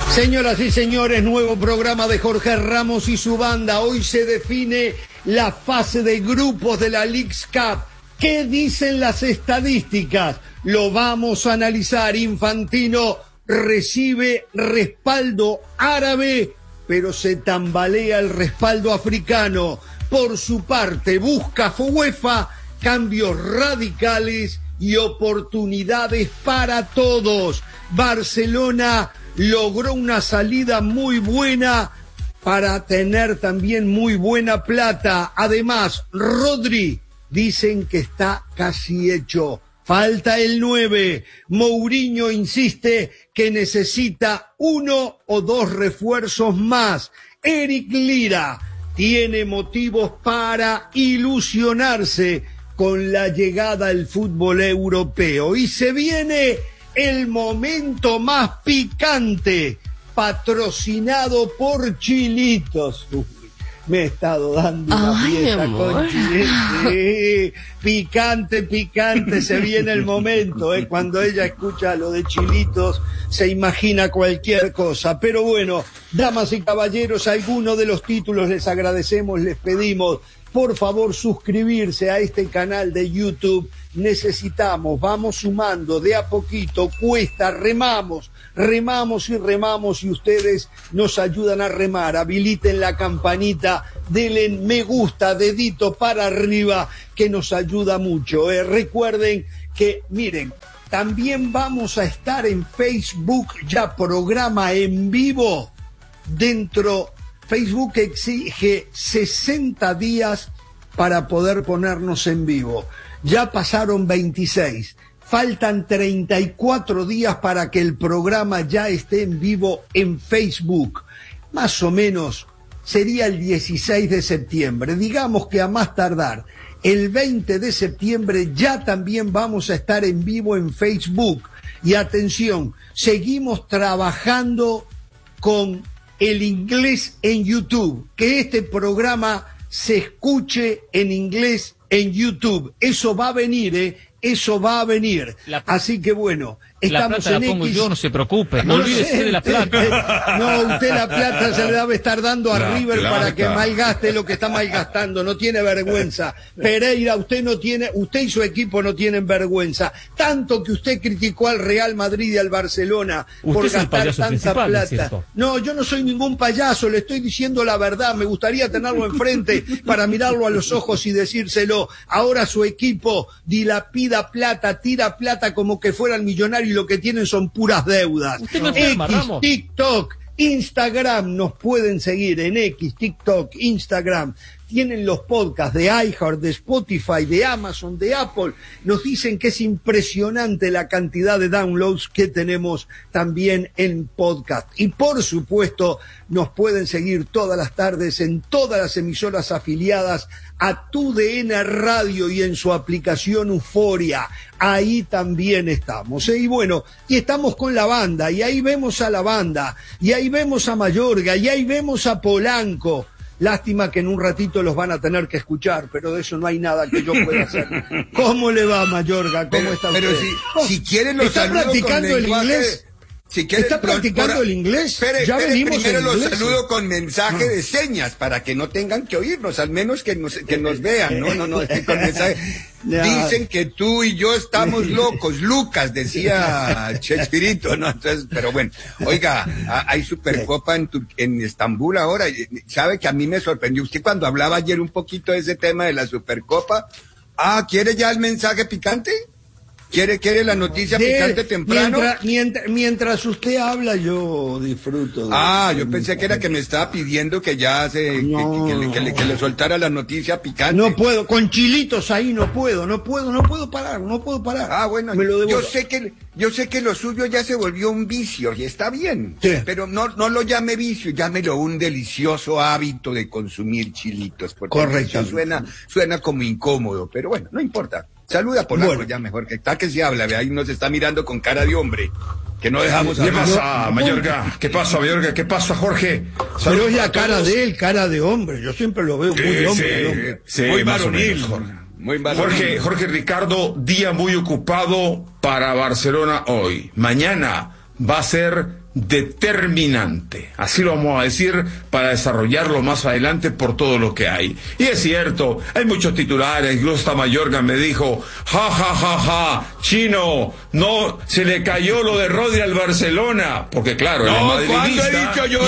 Señoras y señores, nuevo programa de Jorge Ramos y su banda. Hoy se define la fase de grupos de la Leagues Cup. ¿Qué dicen las estadísticas? Lo vamos a analizar. Infantino recibe respaldo árabe, pero se tambalea el respaldo africano. Por su parte, busca UEFA cambios radicales y oportunidades para todos. Barcelona logró una salida muy buena para tener también muy buena plata. Además, Rodri dicen que está casi hecho. Falta el 9. Mourinho insiste que necesita 1 o 2 refuerzos más. Eric Lira tiene motivos para ilusionarse con la llegada al fútbol europeo. Y se viene el momento más picante, patrocinado por Chilitos. Uy, me he estado dando una fiesta con Chilitos. Picante, se viene el momento, cuando ella escucha lo de Chilitos, se imagina cualquier cosa. Pero bueno, damas y caballeros, algunos de los títulos les agradecemos, les pedimos, por favor, suscribirse a este canal de YouTube. Necesitamos, vamos sumando de a poquito, cuesta, remamos y ustedes nos ayudan a remar. Habiliten la campanita, denle me gusta, dedito para arriba, que nos ayuda mucho. Recuerden que, miren, también vamos a estar en Facebook, ya programa en vivo dentro. Facebook exige 60 días para poder ponernos en vivo. Ya pasaron 26, faltan 34 días para que el programa ya esté en vivo en Facebook. Más o menos sería el 16 de septiembre. Digamos que a más tardar, el 20 de septiembre ya también vamos a estar en vivo en Facebook. Y atención, seguimos trabajando con el inglés en YouTube, que este programa se escuche en inglés en YouTube. Eso va a venir, eso va a venir. Así que bueno, estamos la plata en la pongo X. yo, no se preocupe, no olvídese de la plata. No, usted la plata se le debe estar dando a River para que malgaste lo que está malgastando, no tiene vergüenza. Pereira, usted y su equipo no tienen vergüenza. Tanto que usted criticó al Real Madrid y al Barcelona por gastar tanta plata. No, yo no soy ningún payaso, le estoy diciendo la verdad. Me gustaría tenerlo enfrente para mirarlo a los ojos y decírselo. Ahora su equipo dilapida plata, tira plata como que fueran millonarios y lo que tienen son puras deudas. TikTok, Instagram, nos pueden seguir en X, TikTok, Instagram. Tienen los podcasts de iHeart, de Spotify, de Amazon, de Apple. Nos dicen que es impresionante la cantidad de downloads que tenemos también en podcast. Y por supuesto, nos pueden seguir todas las tardes en todas las emisoras afiliadas a TUDN Radio y en su aplicación Euforia. Ahí también estamos. Y bueno, y estamos con la banda, y ahí vemos a la banda, y ahí vemos a Mayorga, y ahí vemos a Polanco. Lástima que en un ratito los van a tener que escuchar, pero de eso no hay nada que yo pueda hacer. ¿Cómo le va, Mayorga? ¿Cómo está usted? Pero si quieren los ¿Está practicando el inglés? Si quieren, ¿está practicando el inglés? Espere, primero los saludo con mensaje de señas para que no tengan que oírnos, al menos que nos vean, ¿no? Es que con mensaje. Dicen que tú y yo estamos locos, Lucas, decía Chespirito, ¿no? Entonces, pero bueno, oiga, hay Supercopa en Estambul ahora. ¿Sabe que a mí me sorprendió usted cuando hablaba ayer un poquito de ese tema de la Supercopa? ¿Quiere ya el mensaje picante? ¿Quiere la noticia picante temprano? Mientras usted habla, yo disfruto. Yo pensé que era que me estaba pidiendo que ya que le soltara la noticia picante. No puedo, con Chilitos ahí no puedo parar. Bueno, yo sé que lo suyo ya se volvió un vicio y está bien. Sí. Pero no lo llame vicio, llámelo un delicioso hábito de consumir chilitos. Porque correcto. Suena como incómodo, pero bueno, no importa. Saluda a Polanco ya mejor, que está que se habla, ahí nos está mirando con cara de hombre, que no dejamos hablar. ¿Qué pasa, Mayorga? ¿Qué pasa, Mayorga? ¿Qué pasa, Jorge? Pero es la cara de él, cara de hombre, yo siempre lo veo muy hombre. Muy varonil. Muy Jorge Ricardo, día muy ocupado para Barcelona hoy. Mañana va a ser determinante, así lo vamos a decir, para desarrollarlo más adelante por todo lo que hay. Y es cierto, hay muchos titulares, incluso hasta Mayorga me dijo, Chino, no, se le cayó lo de Rodri al Barcelona, porque claro, no, el madridista yo, y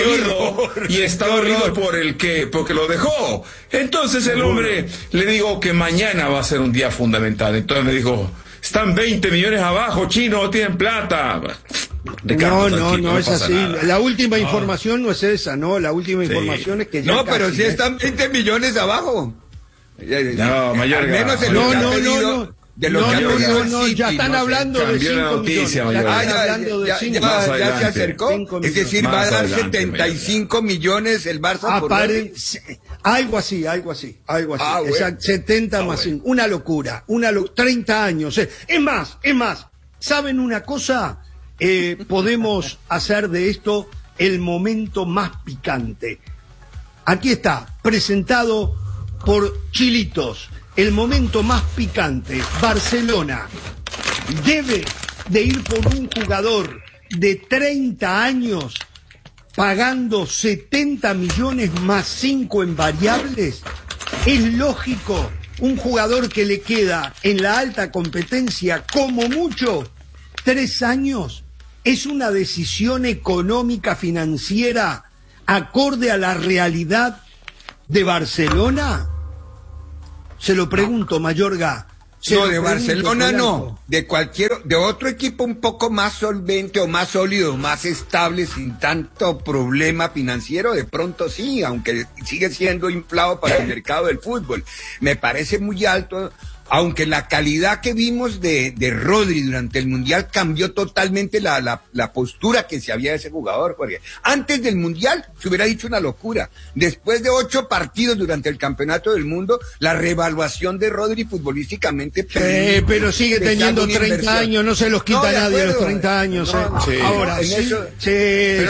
está dolido porque lo dejó. Entonces el hombre, le digo que mañana va a ser un día fundamental. Entonces me dijo, están 20 millones abajo, Chino, no tienen plata. Ricardo, no es así. Nada. La última información no es esa, ¿no? La última información es que ya no, pero si están 20 millones abajo. No, Mayorga. Al menos en lo que ha pedido. No, ya están hablando de 5 millones. Ya se acercó. Es decir, va a dar 75 millones el Barça por algo así. Exacto, 70 más 5. Una locura. 30 años. Es más, ¿saben una cosa? Podemos hacer de esto el momento más picante. Aquí está, presentado por Chilitos, el momento más picante. Barcelona debe de ir por un jugador de 30 años pagando 70 millones más 5 en variables. Es lógico, un jugador que le queda en la alta competencia como mucho 3 años. ¿Es una decisión económica financiera acorde a la realidad de Barcelona? Se lo pregunto, Mayorga. No, de Barcelona no, de otro equipo un poco más solvente o más sólido, más estable, sin tanto problema financiero, de pronto sí, aunque sigue siendo inflado para el mercado del fútbol. Me parece muy alto. Aunque la calidad que vimos de Rodri durante el Mundial cambió totalmente la postura que se había de ese jugador, porque antes del Mundial se hubiera dicho una locura. Después de 8 partidos durante el Campeonato del Mundo, la reevaluación de Rodri futbolísticamente... pero sigue teniendo 30 años, no se los quita nadie a los 30 años. Ahora, pero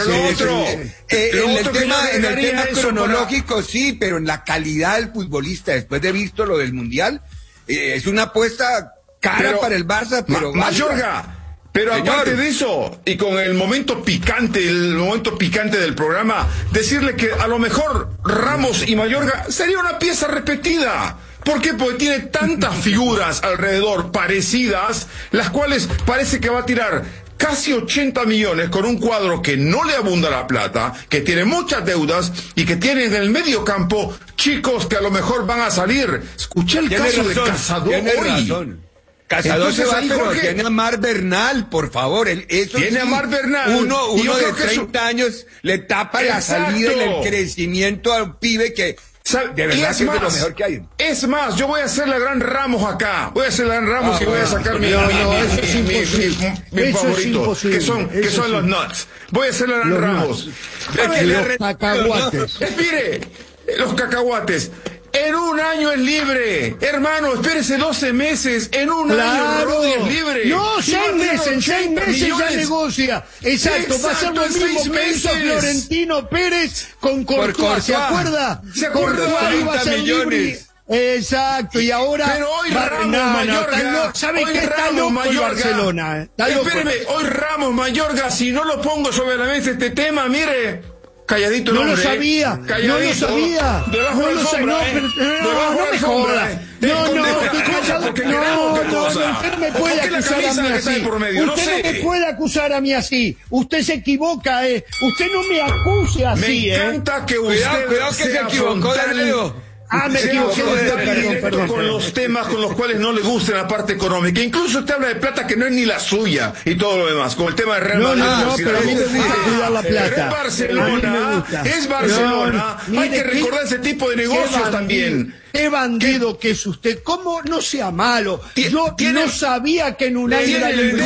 en el tema cronológico sí, pero en la calidad del futbolista, después de visto lo del Mundial... es una apuesta cara para el Barça, pero... Mayorga, pero aparte de eso, y con el momento picante del programa, decirle que a lo mejor Ramos y Mayorga sería una pieza repetida. ¿Por qué? Porque tiene tantas figuras alrededor parecidas, las cuales parece que va a tirar casi 80 millones con un cuadro que no le abunda la plata, que tiene muchas deudas y que tiene en el medio campo chicos que a lo mejor van a salir. Escuché el caso de Casado hoy. Casado se va, pero tiene a Mar Bernal, por favor. Tiene a Mar Bernal. Uno de 30 años le tapa la salida y el crecimiento al pibe que... De verdad que es de lo mejor que hay. Es más, yo voy a hacer la gran Ramos acá. Voy a hacer la gran Ramos y voy a sacar mi favorito, que son los nuts. Voy a hacer la gran Ramos. Los cacahuates. Mire, los cacahuates. En un año es libre. Hermano, espérese 12 meses. En un año Rodri es libre. No, 6 meses. En 6 meses ya negocia. Exacto, va a ser lo mismo que hizo Florentino Pérez con Courtois. ¿Se acuerda? Courtois iba a ser libre. Exacto, y ahora... Pero hoy Ramos Mayorga... ¿Sabe qué está loco el Barcelona? Espéreme, hoy Ramos Mayorga, si no lo pongo sobre la mesa este tema, mire... Calladito el hombre. No lo sabía. No me joda. Usted me puede acusar a mí así. Usted no me puede acusar a mí así. Usted se equivoca, Usted no me acuse así, Me encanta que usted cuidado que se equivocó, me equivoqué. Perdón. Con los temas con los cuales no le gusta la parte económica. Incluso usted habla de plata que no es ni la suya y todo lo demás. Con el tema de Real Madrid. No, pero a mí me gusta cuidar la plata. Es Barcelona. Hay que recordar ese tipo de negocios también. Qué bandido que es usted. ¿Cómo no sea malo? Yo no sabía que en un año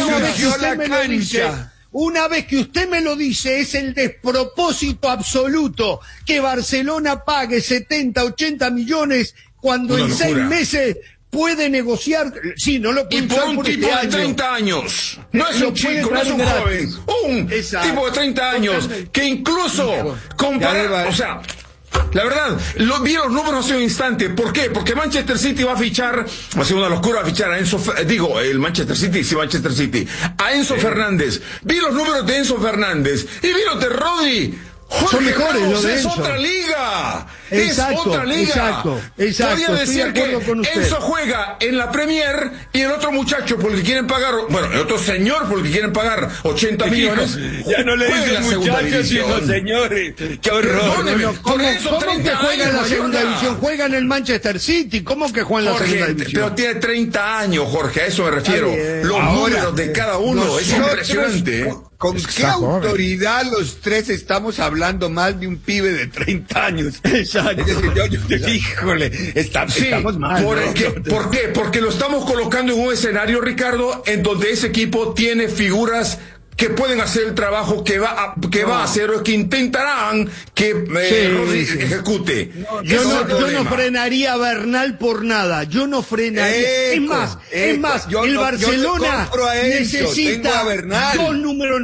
una vez que usted me lo dice, es el despropósito absoluto que Barcelona pague 70, 80 millones cuando en 6 meses puede negociar. Sí, no lo puede. Y por un tipo de 30 años. No es un chico, no es un joven. Un tipo de 30 años que incluso compara, o sea, La verdad, vi los números hace un instante. ¿Por qué? Porque Manchester City va a fichar, va a ser una locura, va a fichar a el Manchester City, a Enzo Fernández. Vi los números de Enzo Fernández y vi los de Rodri. Jorge son mejores Ramos, lo de es Enzo. Otra liga. Exacto, es otra liga. Exacto. Podría decir que Enzo juega en la Premier y el otro muchacho por el que quieren pagar, bueno, el otro señor por el que quieren pagar 80 millones. Ya no le dicen muchachos, sino señores. Qué horror. ¿Cómo que juega en la segunda división? Juega en el Manchester City. ¿Cómo que juega en la segunda división? Pero tiene 30 años, Jorge, a eso me refiero. Los números de cada uno, es impresionante. ¿Con qué autoridad los tres estamos hablando más de un pibe de 30 años? Exacto. Híjole, estamos mal. ¿Por qué? Porque lo estamos colocando en un escenario, Ricardo, en donde ese equipo tiene figuras que pueden hacer el trabajo que va a hacer o que intentarán que Rodri ejecute. Yo no frenaría a Bernal por nada. Yo no frenaría. Es más, el Barcelona necesita dos números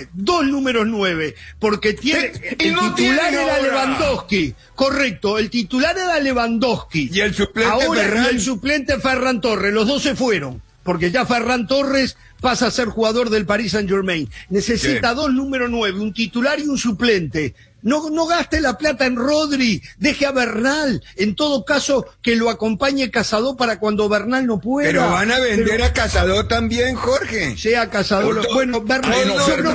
9. Porque tiene el titular era Lewandowski. Correcto, el titular era Lewandowski. Y el suplente Ferran Torres. Los dos se fueron. Porque ya Ferran Torres pasa a ser jugador del Paris Saint-Germain. Necesita dos número 9, un titular y un suplente. No gaste la plata en Rodri, deje a Bernal. En todo caso, que lo acompañe Cazador para cuando Bernal no pueda. Pero van a vender a Cazador también, Jorge. Sea Cazador. Bueno, Bernal,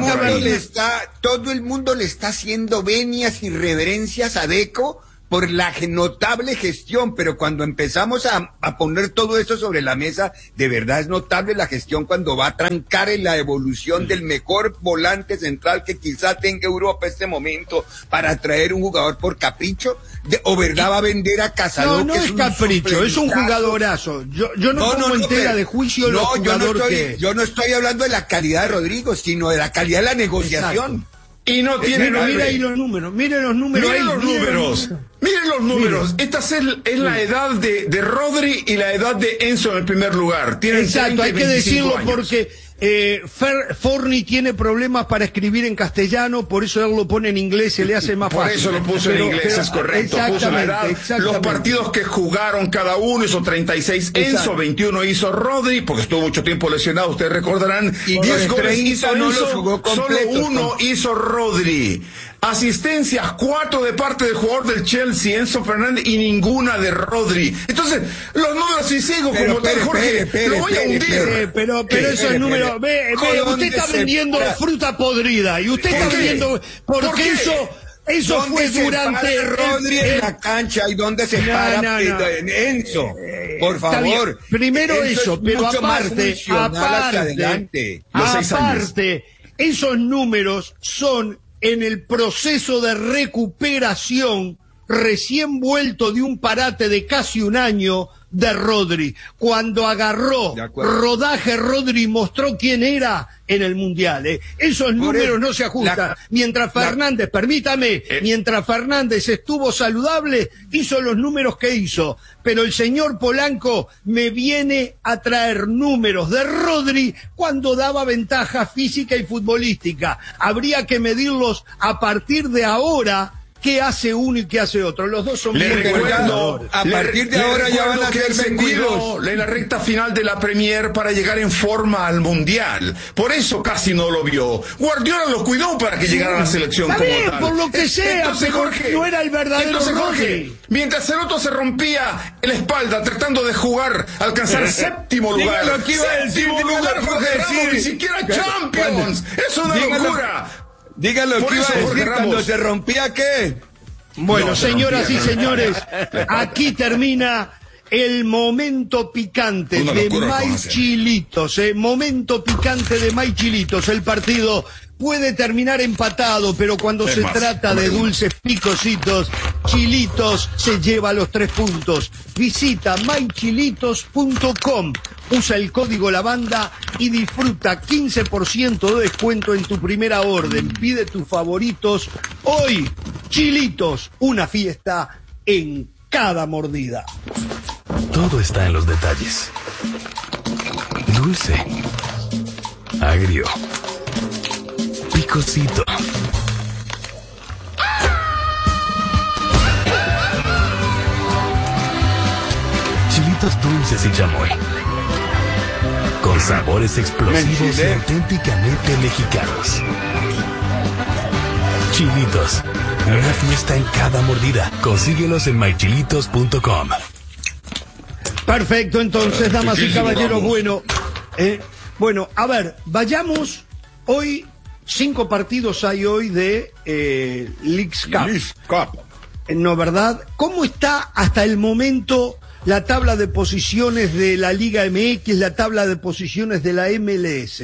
todo el mundo le está haciendo venias y reverencias a Deco por la notable gestión, pero cuando empezamos a poner todo esto sobre la mesa, de verdad es notable la gestión cuando va a trancar en la evolución del mejor volante central que quizá tenga Europa en este momento para traer un jugador por capricho, o verdad va a vender a Cazador. No es capricho, es un jugadorazo. Yo no pongo en tela de juicio los jugadores yo no estoy hablando de la calidad de Rodrigo, sino de la calidad de la negociación. Exacto. Y no tiene mira ahí los números, miren los números. Miren los números. Esta es la edad de Rodri y la edad de Enzo en el primer lugar. Tienen exacto, 30 y hay que decirlo años. porque Forni tiene problemas para escribir en castellano, por eso él lo pone en inglés, se le hace más fácil. Por eso lo puso en inglés, es correcto. Puso la edad, los partidos que jugaron cada uno, hizo 36 Enzo, 21 hizo Rodri, porque estuvo mucho tiempo lesionado, ustedes recordarán. Y 10 goles hizo Enzo, solo uno hizo Rodri. Asistencias, 4 de parte del jugador del Chelsea, Enzo Fernández, y ninguna de Rodri. Entonces, los números, si sigo como tal, Jorge, lo voy a hundir. Pero esos números, usted está vendiendo fruta podrida, y usted está vendiendo, porque eso fue durante Rodri en la cancha, y dónde se para Enzo, por favor. Primero eso, pero aparte, esos números son en el proceso de recuperación recién vuelto de un parate de casi un año de Rodri. Cuando agarró rodaje, Rodri mostró quién era en el Mundial. Esos números no se ajustan. Mientras Fernández estuvo saludable, hizo los números que hizo. Pero el señor Polanco me viene a traer números de Rodri cuando daba ventaja física y futbolística. Habría que medirlos a partir de ahora. ¿Qué hace uno y qué hace otro? Los dos son bien recuerdo, a partir de ahora ya van a ser vendidos en la recta final de la Premier para llegar en forma al Mundial. Por eso casi no lo vio. Guardiola lo cuidó para que llegara a la selección como tal. Por lo que sea, entonces, Jorge, no era el verdadero Jorge. Mientras el otro se rompía la espalda tratando de jugar, alcanzar séptimo lugar. Lo que iba a decir, ni siquiera Champions. Es una locura. Díganlo que iba a decir cuando se rompía, ¿qué? Bueno, señoras y señores, aquí termina el momento picante de Mike Chilitos. Momento picante de Mike Chilitos. El partido puede terminar empatado, pero cuando se trata de dulces picositos, Chilitos se lleva los 3 puntos. Visita mychilitos.com. Usa el código LAVANDA y disfruta 15% de descuento en tu primera orden. Pide tus favoritos hoy. Chilitos, una fiesta en cada mordida. Todo está en los detalles. Dulce, agrio, picosito. chilitos dulces y chamoy. Con sabores explosivos y auténticamente mexicanos. Chilitos, una fiesta en cada mordida. Consíguelos en mychilitos.com. Perfecto, entonces, damas y caballeros, bueno, a ver, vayamos hoy, 5 partidos hay hoy de Leagues Cup. No, ¿verdad? ¿Cómo está hasta el momento la tabla de posiciones de la Liga MX, la tabla de posiciones de la MLS?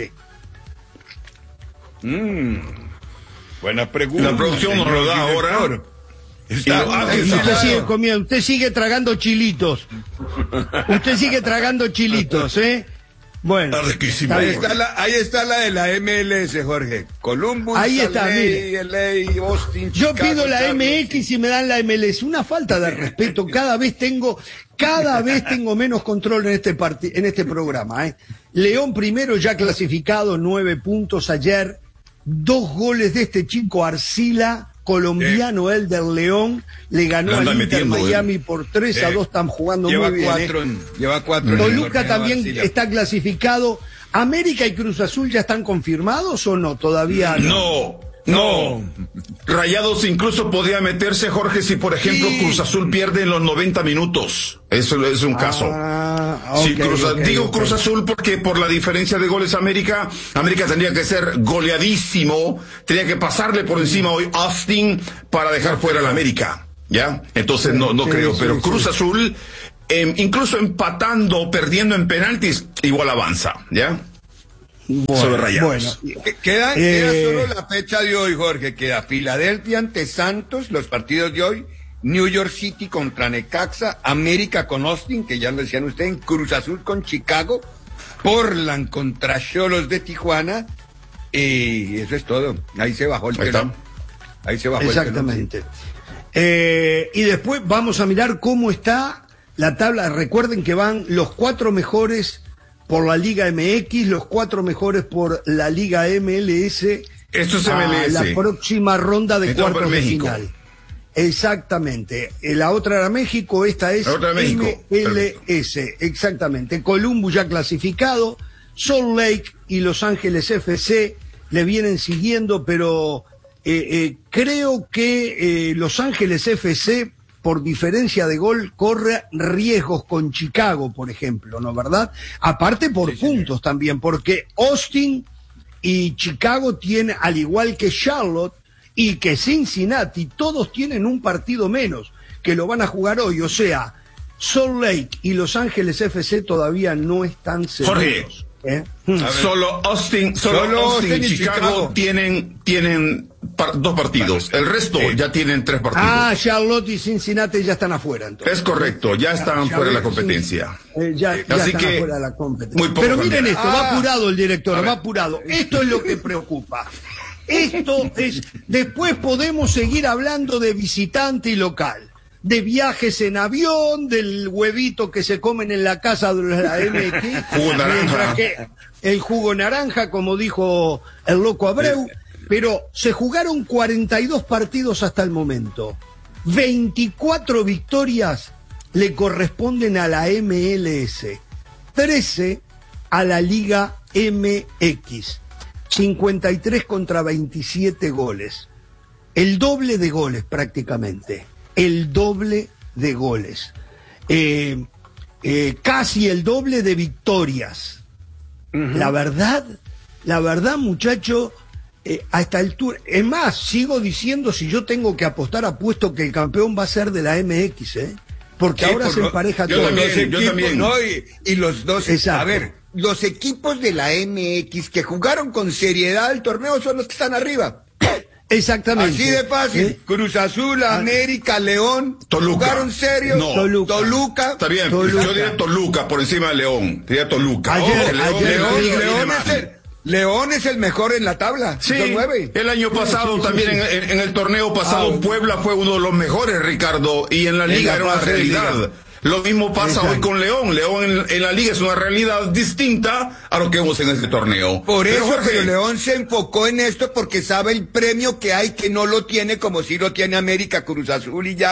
Buena pregunta. La producción nos lo da ahora. Usted sigue comiendo, usted sigue tragando chilitos. Usted sigue tragando chilitos, ¿eh? Bueno, ahí está la de la MLS, Jorge. Columbus, ahí está, LA, Austin, yo Chicago, pido la Charlotte. MX y me dan la MLS. Una falta de respeto. Cada vez tengo menos control en este programa, ¿eh? León primero, ya clasificado, 9 puntos ayer. 2 goles de este chico Arcila, colombiano, el del León, le ganó al Inter Miami por 3-2, están jugando muy bien. Lleva 4. Toluca también está clasificado. ¿América y Cruz Azul ya están confirmados o no? Todavía No. Rayados incluso podía meterse, Jorge, si por ejemplo Cruz Azul pierde en los 90 minutos. Eso es un caso. Cruz Azul porque por la diferencia de goles América tendría que ser goleadísimo, tenía que pasarle por encima hoy Austin para dejar fuera al América, ¿ya? Entonces no creo, pero Cruz Azul, incluso empatando, perdiendo en penaltis, igual avanza, ¿ya? Sobre Rayados. Queda solo la fecha de hoy, Jorge. Queda Filadelfia ante Santos, los partidos de hoy. New York City contra Necaxa, América con Austin, que ya lo decían ustedes, Cruz Azul con Chicago, Portland contra Xolos de Tijuana, y eso es todo. Ahí se bajó el telón. Exactamente. Y después vamos a mirar cómo está la tabla. Recuerden que van los 4 mejores por la Liga MX, los 4 mejores por la Liga MLS. Esto es MLS. La próxima ronda de cuartos de final. Exactamente. La otra era México, esta es MLS. Exactamente. Columbus ya clasificado, Salt Lake y Los Ángeles FC le vienen siguiendo, pero creo que Los Ángeles FC, por diferencia de gol, corre riesgos con Chicago, por ejemplo, ¿no, verdad? Aparte por puntos también, porque Austin y Chicago tienen, al igual que Charlotte y que Cincinnati, todos tienen un partido menos, que lo van a jugar hoy. O sea, Salt Lake y Los Ángeles FC todavía no están seguros. Jorge, solo Austin y Chicago tienen 2 partidos. El resto ya tienen 3 partidos. Charlotte y Cincinnati ya están afuera, entonces. Es correcto, ya están fuera de la competencia. Ya están fuera de la competencia. Pero miren esto, va apurado el director, va apurado. Esto es lo que preocupa. Después podemos seguir hablando de visitante y local, de viajes en avión, del huevito que se comen en la casa de la MX, jugo naranja. El jugo naranja, como dijo el loco Abreu, pero se jugaron 42 partidos hasta el momento. 24 victorias le corresponden a la MLS, 13 a la Liga MX. 53 contra 27 goles. El doble de goles prácticamente. El doble de goles. Casi el doble de victorias. La verdad, muchacho, a esta altura. Es más, sigo diciendo, si yo tengo que apostar, apuesto que el campeón va a ser de la MX, porque ahora se empareja todo. Yo también. ¿No? Y los dos. Exacto. A ver, los equipos de la MX que jugaron con seriedad el torneo son los que están arriba. Exactamente. Así de fácil. León Azul, América, León. Toluca. ¿Jugaron serios? No. Toluca. Está bien, Toluca. Yo diría Toluca por encima de León. Diría Toluca. León es el mejor en la tabla. Sí, son 9. El año pasado también en el torneo pasado Puebla fue uno de los mejores, Ricardo, y en la liga era una realidad. Lo mismo pasa hoy con León. León en la liga es una realidad distinta a lo que vemos en este torneo. Por eso, Jorge, León se enfocó en esto porque sabe el premio que hay, que no lo tiene como si lo tiene América, Cruz Azul y ya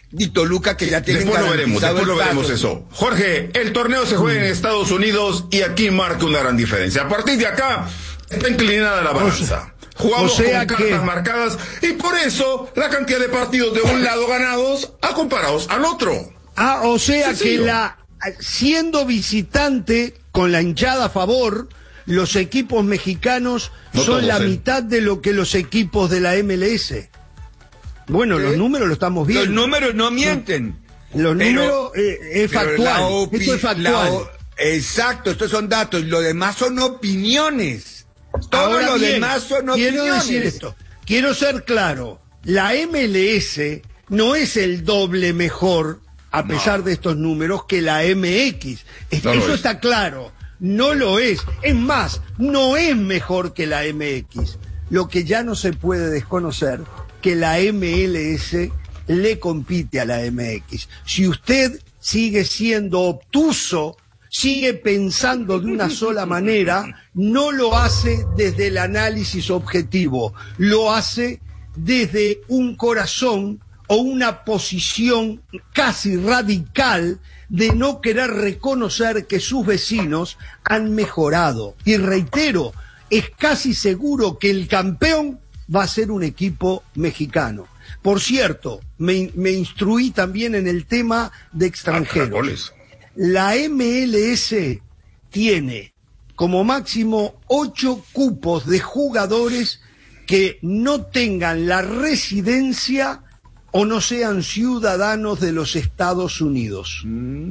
y Toluca que ya tienen después lo veremos eso. Jorge, el torneo se juega en Estados Unidos y aquí marca una gran diferencia. A partir de acá está inclinada la balanza. Jugamos con cartas marcadas y por eso la cantidad de partidos de un lado ganados a comparados al otro. O sea que siendo visitante con la hinchada a favor, los equipos mexicanos son la mitad de lo que los equipos de la MLS. Bueno, los números lo estamos viendo. Los números no mienten. Los números es factual. Esto es factual. Exacto, estos son datos. Lo demás son opiniones. Todo lo demás son opiniones. Quiero decir esto. Quiero ser claro. La MLS no es el doble mejor, a pesar de estos números, que la MX. Eso está claro. No lo es. Es más, no es mejor que la MX. Lo que ya no se puede desconocer, que la MLS le compite a la MX. Si usted sigue siendo obtuso, sigue pensando de una sola manera, no lo hace desde el análisis objetivo, lo hace desde un corazón o una posición casi radical de no querer reconocer que sus vecinos han mejorado. Y reitero, es casi seguro que el campeón va a ser un equipo mexicano. Por cierto, me instruí también en el tema de extranjeros. La MLS tiene como máximo 8 cupos de jugadores que no tengan la residencia o no sean ciudadanos de los Estados Unidos.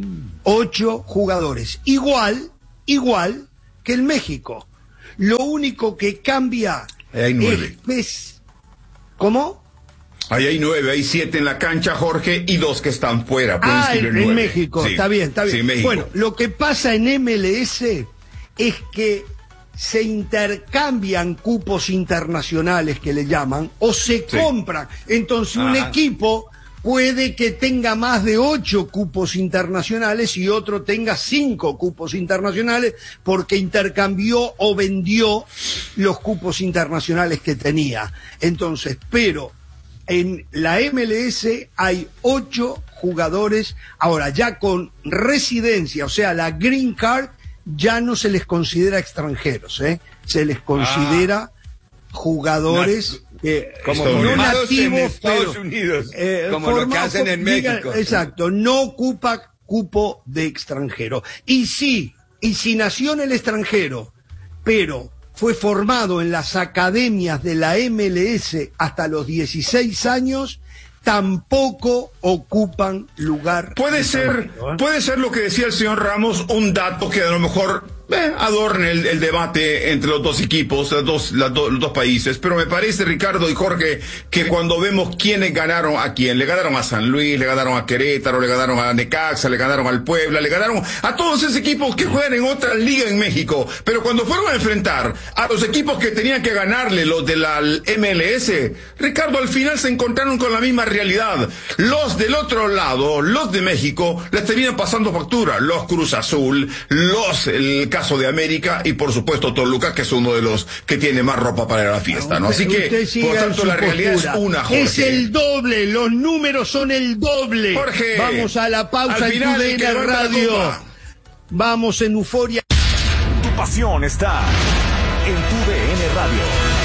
8 jugadores. Igual que en México. Lo único que cambia hay 9. ¿Cómo? Ahí hay 9, hay 7 en la cancha, Jorge, y 2 que están fuera. En México, sí. Está bien. Sí, bueno, lo que pasa en MLS es que se intercambian cupos internacionales, que le llaman, o se compran. Entonces un equipo puede que tenga más de 8 cupos internacionales y otro tenga 5 cupos internacionales porque intercambió o vendió los cupos internacionales que tenía. Entonces, pero en la MLS hay 8 jugadores, ahora ya con residencia, o sea, la Green Card, ya no se les considera extranjeros, se les considera jugadores como no nativos en Estados Unidos, como lo que hacen en México. Exacto, no ocupa cupo de extranjero. Y si nació en el extranjero, pero fue formado en las academias de la MLS hasta los 16 años, tampoco ocupan lugar. Puede ser lo que decía el señor Ramos, un dato que a lo mejor adorne el debate entre los dos equipos, los dos países, pero me parece, Ricardo y Jorge, que cuando vemos quiénes ganaron a quién, le ganaron a San Luis, le ganaron a Querétaro, le ganaron a Necaxa, le ganaron al Puebla, le ganaron a todos esos equipos que juegan en otra liga en México, pero cuando fueron a enfrentar a los equipos que tenían que ganarle, los de la MLS, Ricardo, al final se encontraron con la misma realidad. Los del otro lado, los de México, les terminan pasando factura, los Cruz Azul, el caso de América y por supuesto Toluca, que es uno de los que tiene más ropa para ir a la fiesta, ¿no? Así que, por tanto, la realidad es una, Jorge. Es el doble, los números son el doble. Jorge, vamos a la pausa en TUDN Radio. Vamos en Euforia. Tu pasión está en TUDN Radio.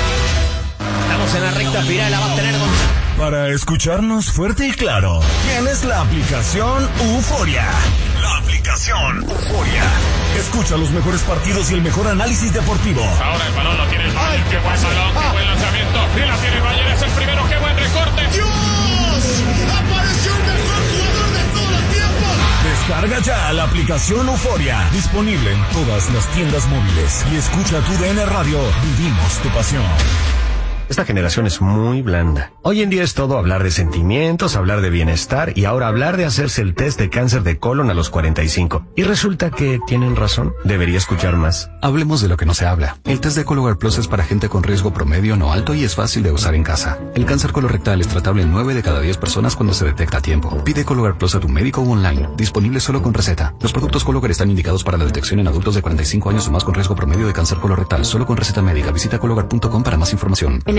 Estamos en la recta final, la va a tener Para escucharnos fuerte y claro, tienes la aplicación Euforia. La aplicación Euforia. Escucha los mejores partidos y el mejor análisis deportivo. Ahora el balón lo tiene el Bayern. ¡Qué buen balón! ¡Qué buen lanzamiento! Y la tiene el Bayern, es el primero. ¡Qué buen recorte! ¡Dios! ¡Apareció el mejor jugador de todo el tiempo! Descarga ya la aplicación Euforia. Disponible en todas las tiendas móviles. Y escucha TUDN Radio. Vivimos tu pasión. Esta generación es muy blanda. Hoy en día es todo hablar de sentimientos, hablar de bienestar y ahora hablar de hacerse el test de cáncer de colon a los 45. Y resulta que tienen razón. Debería escuchar más. Hablemos de lo que no se habla. El test de Cologuard Plus es para gente con riesgo promedio no alto y es fácil de usar en casa. El cáncer colorectal es tratable en 9 de cada 10 personas cuando se detecta a tiempo. Pide Cologuard Plus a tu médico o online. Disponible solo con receta. Los productos Cologuard están indicados para la detección en adultos de 45 años o más con riesgo promedio de cáncer colorectal. Solo con receta médica. Visita cologuard.com para más información. En